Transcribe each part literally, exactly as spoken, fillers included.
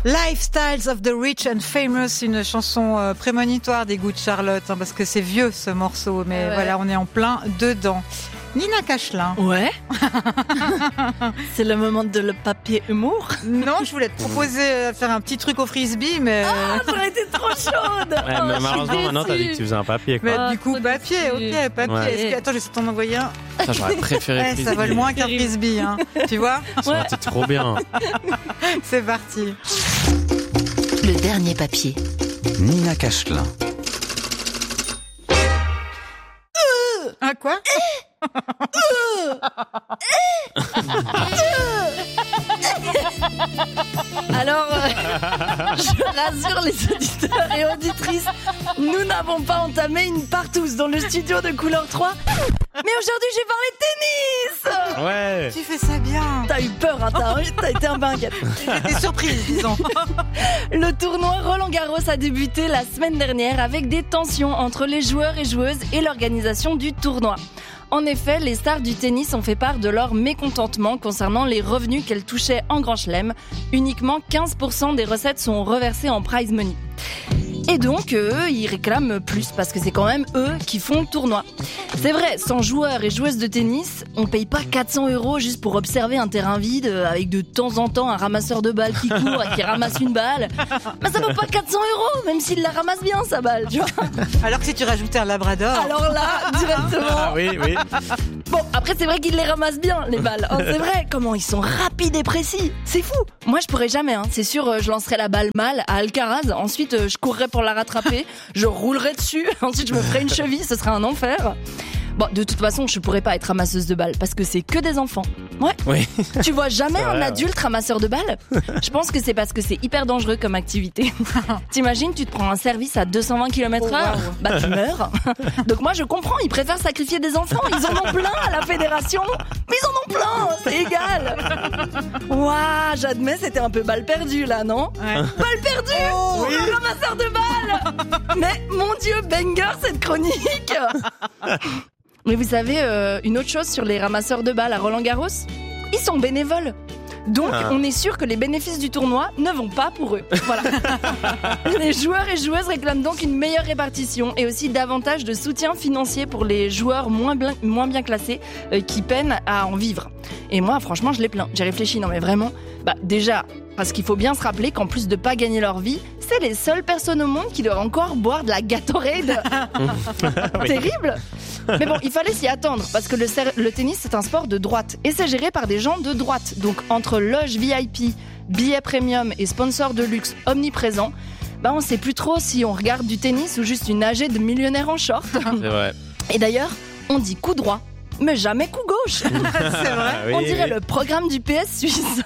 Lifestyles of the Rich and Famous, une chanson euh, prémonitoire des goûts de Charlotte, hein, parce que c'est vieux ce morceau, mais ouais. Voilà, on est en plein dedans. Nina Cachelin. Ouais. C'est le moment de le papier humour. Non, je voulais te proposer de faire un petit truc au frisbee, mais... Ah, ça aurait été trop chaude. Ouais, oh, mais malheureusement, maintenant, t'as dit que tu faisais un papier, quoi. Mais Ah, du coup, papier, ok, papier. Ouais. Est-ce que... Attends, je vais t'en envoyer un. Ça, j'aurais préféré Ouais, frisbee. ça vole moins qu'un frisbee, hein. Tu vois? Ça aurait été trop bien. C'est parti. Le dernier papier. Nina Cachelin. Ah, quoi? Alors, euh, je rassure les auditeurs et auditrices, nous n'avons pas entamé une partouze dans le studio de Couleur trois. Mais aujourd'hui, j'ai parlé tennis. Ouais. Tu fais ça bien. T'as eu peur, hein, t'as, t'as été un peu inquiète. J'étais surprise, disons. Le tournoi Roland-Garros a débuté la semaine dernière avec des tensions entre les joueurs et joueuses et l'organisation du tournoi. En effet, les stars du tennis ont fait part de leur mécontentement concernant les revenus qu'elles touchaient en Grand Chelem. Uniquement quinze pour cent des recettes sont reversées en prize money. Et donc, eux, ils réclament plus parce que c'est quand même eux qui font le tournoi. C'est vrai, sans joueurs et joueuses de tennis, on paye pas quatre cents euros juste pour observer un terrain vide avec de temps en temps un ramasseur de balles qui court et qui ramasse une balle. Mais ça vaut pas quatre cents euros, même s'il la ramasse bien, sa balle, tu vois. Alors que si tu rajoutais un labrador... Alors là, directement... Ah oui, oui. Bon, après, c'est vrai qu'ils les ramassent bien, les balles. Oh, c'est vrai, comment ils sont rapides et précis. C'est fou. Moi, je pourrais jamais, hein. C'est sûr, je lancerais la balle mal à Alcaraz. Ensuite, je courrais pour la rattraper. Je roulerais dessus. Ensuite, je me ferais une cheville. Ce serait un enfer. Bon, de toute façon, je pourrais pas être ramasseuse de balles parce que c'est que des enfants. Ouais. Oui. Tu vois jamais C'est vrai, un ouais. adulte ramasseur de balles? Je pense que c'est parce que c'est hyper dangereux comme activité. T'imagines, tu te prends un service à deux cent vingt kilomètres heure, Oh, wow. bah tu meurs. Donc moi je comprends, ils préfèrent sacrifier des enfants. Ils en ont plein à la fédération, mais ils en ont plein, c'est égal. Waouh, j'admets, c'était un peu balle perdue là, non? Ouais. Balle perdue, Oh, oui. Le ramasseur de balles. Mais mon Dieu, banger cette chronique. Mais vous savez, euh, une autre chose sur les ramasseurs de balles à Roland-Garros, ils sont bénévoles. Donc, Ah. on est sûr que les bénéfices du tournoi ne vont pas pour eux. Voilà. Les joueurs et joueuses réclament donc une meilleure répartition et aussi davantage de soutien financier pour les joueurs moins bien, moins bien classés euh, qui peinent à en vivre. Et moi, franchement, je les plains. J'ai réfléchi, non mais vraiment, bah déjà, parce qu'il faut bien se rappeler qu'en plus de pas gagner leur vie, c'est les seules personnes au monde qui doivent encore boire de la Gatorade. Oui. Terrible. Mais bon, il fallait s'y attendre parce que le, ser- le tennis c'est un sport de droite et c'est géré par des gens de droite. Donc entre loge V I P, billets premium et sponsors de luxe omniprésents, bah on sait plus trop si on regarde du tennis ou juste une A G de millionnaire en short. C'est vrai. Et d'ailleurs, on dit coup droit, mais jamais coup gauche. C'est vrai. Ah oui, On dirait oui. le programme du P S suisse.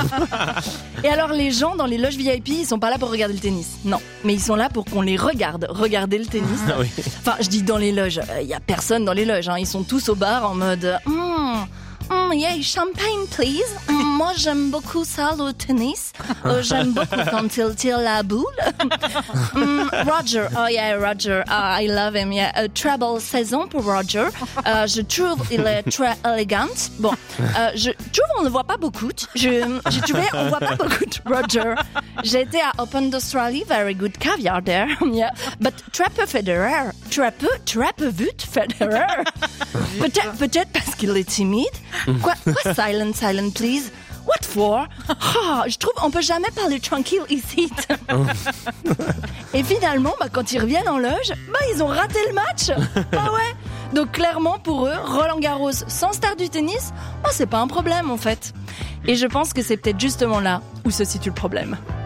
Et alors les gens dans les loges V I P, ils sont pas là pour regarder le tennis. Non, mais ils sont là pour qu'on les regarde regarder le tennis. Ah oui. Enfin, je dis dans les loges, il y a personne dans les loges, hein. Ils sont tous au bar en mode mm, mm, yeah, champagne please. Mm, moi j'aime beaucoup ça le tennis. Euh, j'aime beaucoup quand il tire la boule. Mm, Roger, oh yeah Roger, uh, I love him. Yeah, a treble saison pour Roger. Euh, je trouve il est très élégant. Bon, euh, je trouve on ne voit pas beaucoup. Je, j'ai trouvé on voit pas beaucoup de Roger. J'ai été à Open d'Australie, very good caviar there. Yeah, but très peu Federer, très peu, très peu vu de Federer. Peut-être, peut-être parce qu'il est timide. Quoi, quoi, silent, silent, please. What for? Oh, je trouve on peut jamais parler tranquille ici. Et finalement, bah, quand ils reviennent en loge, bah, ils ont raté le match. Ah ouais. Donc clairement pour eux, Roland-Garros sans star du tennis, bah, c'est pas un problème en fait. Et je pense que c'est peut-être justement là où se situe le problème.